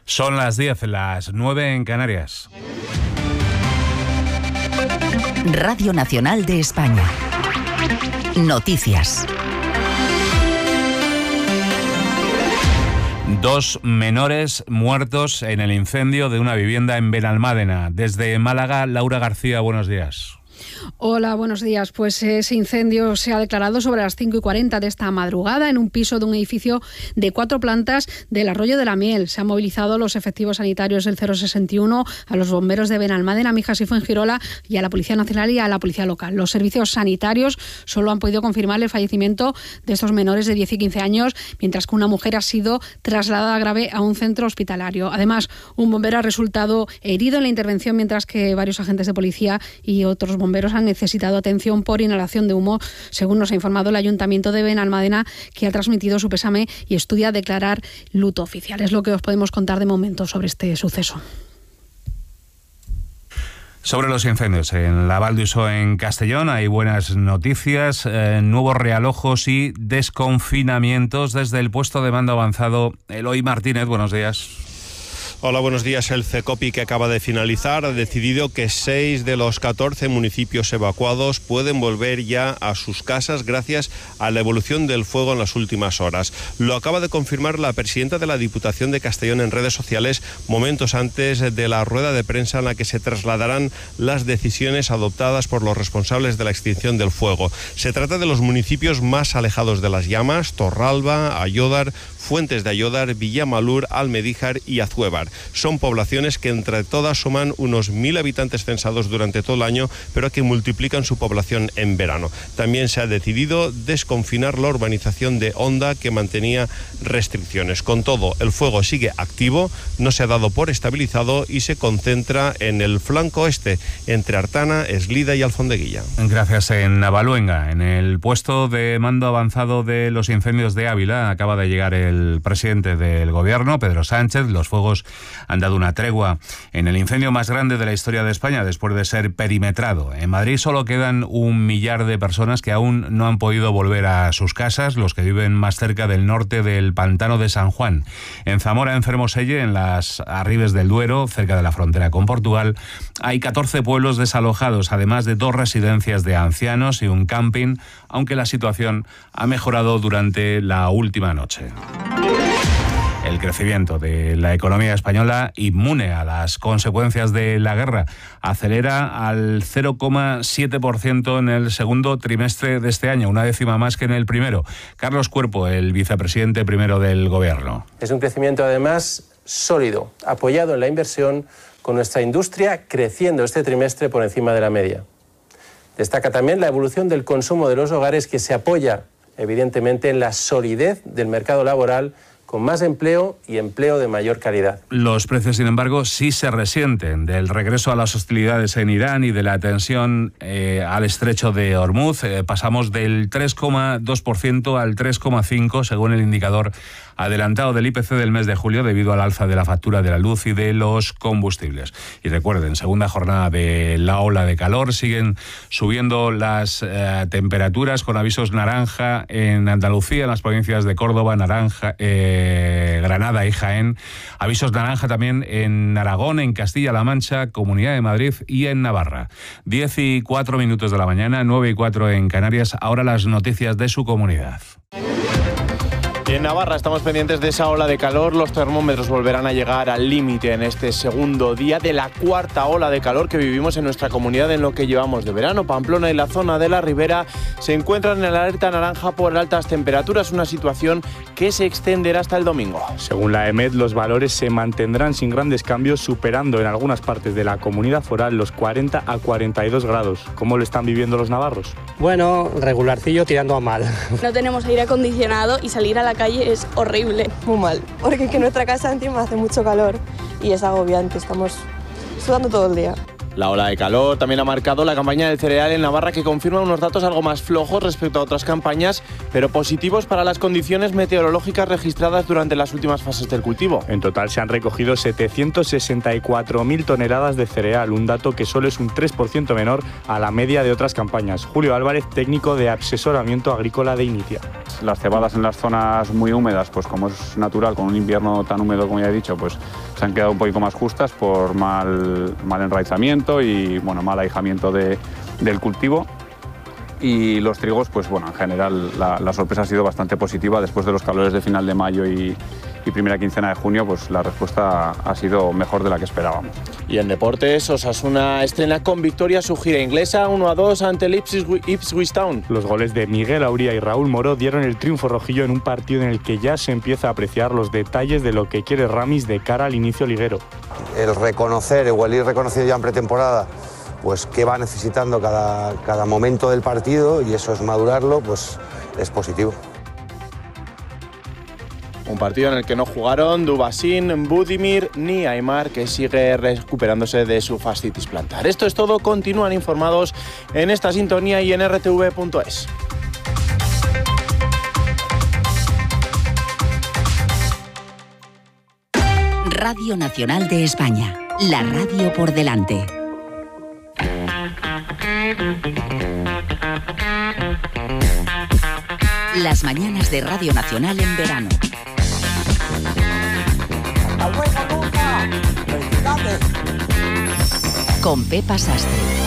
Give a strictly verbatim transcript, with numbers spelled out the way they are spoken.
Son las diez, las nueve en Canarias. Radio Nacional de España. Noticias. Dos menores muertos en el incendio de una vivienda en Benalmádena. Desde Málaga, Laura García, buenos días. Hola, buenos días. Pues ese incendio se ha declarado sobre las cinco y cuarenta de esta madrugada en un piso de un edificio de cuatro plantas del Arroyo de la Miel. Se han movilizado los efectivos sanitarios del cero sesenta y uno, a los bomberos de Benalmádena, Mijas y Fuengirola y a la Policía Nacional y a la Policía Local. Los servicios sanitarios solo han podido confirmar el fallecimiento de estos menores de diez y quince años, mientras que una mujer ha sido trasladada grave a un centro hospitalario. Además, un bombero ha resultado herido en la intervención, mientras que varios agentes de policía y otros bomberos han necesitado atención por inhalación de humo, según nos ha informado el Ayuntamiento de Benalmádena, que ha transmitido su pésame y estudia declarar luto oficial. Es lo que os podemos contar de momento sobre este suceso. Sobre los incendios en la Val d'Uixó, en Castellón, hay buenas noticias, eh, nuevos realojos y desconfinamientos desde el puesto de mando avanzado. Eloy Martínez, buenos días. Hola, buenos días. El CECOPI, que acaba de finalizar, ha decidido que seis de los catorce municipios evacuados pueden volver ya a sus casas gracias a la evolución del fuego en las últimas horas. Lo acaba de confirmar la presidenta de la Diputación de Castellón en redes sociales momentos antes de la rueda de prensa en la que se trasladarán las decisiones adoptadas por los responsables de la extinción del fuego. Se trata de los municipios más alejados de las llamas: Torralba, Ayódar, Fuentes de Ayódar, Villamalur, Almedíjar y Azuévar. Son poblaciones que entre todas suman unos mil habitantes censados durante todo el año, pero que multiplican su población en verano. También se ha decidido desconfinar la urbanización de Honda, que mantenía restricciones. Con todo, el fuego sigue activo, no se ha dado por estabilizado y se concentra en el flanco este, entre Artana, Eslida y Alfondeguilla. Gracias. En Navaluenga, en el puesto de mando avanzado de los incendios de Ávila, acaba de llegar el presidente del gobierno, Pedro Sánchez. Los fuegos han dado una tregua en el incendio más grande de la historia de España después de ser perimetrado. En Madrid solo quedan un millar de personas que aún no han podido volver a sus casas, los que viven más cerca del norte del pantano de San Juan. En Zamora, en Fermoselle, en las Arribes del Duero, cerca de la frontera con Portugal, hay catorce pueblos desalojados, además de dos residencias de ancianos y un camping, aunque la situación ha mejorado durante la última noche. El crecimiento de la economía española, inmune a las consecuencias de la guerra, acelera al cero coma siete por ciento en el segundo trimestre de este año, una décima más que en el primero. Carlos Cuerpo, el vicepresidente primero del Gobierno. Es un crecimiento además sólido, apoyado en la inversión, con nuestra industria creciendo este trimestre por encima de la media. Destaca también la evolución del consumo de los hogares, que se apoya evidentemente en la solidez del mercado laboral, con más empleo y empleo de mayor calidad. Los precios, sin embargo, sí se resienten del regreso a las hostilidades en Irán y de la tensión eh, al estrecho de Hormuz. Eh, pasamos del tres coma dos por ciento al tres coma cinco por ciento, según el indicador adelantado del I P C del mes de julio, debido al alza de la factura de la luz y de los combustibles. Y recuerden, segunda jornada de la ola de calor, siguen subiendo las eh, temperaturas, con avisos naranja en Andalucía, en las provincias de Córdoba, naranja, eh, Granada y Jaén. Avisos naranja también en Aragón, en Castilla-La Mancha, Comunidad de Madrid y en Navarra. diez y cuatro minutos de la mañana, nueve y cuatro en Canarias. Ahora las noticias de su comunidad. Y en Navarra estamos pendientes de esa ola de calor. Los termómetros volverán a llegar al límite en este segundo día de la cuarta ola de calor que vivimos en nuestra comunidad en lo que llevamos de verano. Pamplona y la zona de la Ribera se encuentran en la alerta naranja por altas temperaturas, una situación que se extenderá hasta el domingo. Según la EMET, los valores se mantendrán sin grandes cambios, superando en algunas partes de la comunidad foral los cuarenta a cuarenta y dos grados. ¿Cómo lo están viviendo los navarros? Bueno, regularcillo tirando a mal. No tenemos aire acondicionado y salir a la calle es horrible. Muy mal, porque es que en nuestra casa encima hace mucho calor y es agobiante, estamos sudando todo el día. La ola de calor también ha marcado la campaña del cereal en Navarra, que confirma unos datos algo más flojos respecto a otras campañas, pero positivos para las condiciones meteorológicas registradas durante las últimas fases del cultivo. En total se han recogido setecientos sesenta y cuatro mil toneladas de cereal, un dato que solo es un tres por ciento menor a la media de otras campañas. Julio Álvarez, técnico de asesoramiento agrícola de Initia. Las cebadas en las zonas muy húmedas, pues como es natural, con un invierno tan húmedo como ya he dicho, pues se han quedado un poquito más justas por mal, mal enraizamiento y bueno, mal ahijamiento de, del cultivo. Y los trigos, pues bueno, en general la, la sorpresa ha sido bastante positiva. Después de los calores de final de mayo y, y primera quincena de junio, pues la respuesta ha sido mejor de la que esperábamos. Y en deportes, Osasuna estrena con victoria su gira inglesa uno a dos ante el Ipswich, Ipswich Town. Los goles de Miguel Auría y Raúl Moró dieron el triunfo rojillo en un partido en el que ya se empieza a apreciar los detalles de lo que quiere Ramis de cara al inicio liguero. El reconocer, o el ir reconocido ya en pretemporada, pues qué va necesitando cada, cada momento del partido, y eso es madurarlo, pues es positivo. Un partido en el que no jugaron Dubasín, Budimir ni Aimar, que sigue recuperándose de su fascitis plantar. Esto es todo, continúan informados en esta sintonía y en r t v punto es. Radio Nacional de España, la radio por delante. Las mañanas de Radio Nacional en verano. Con Pepa Sastre.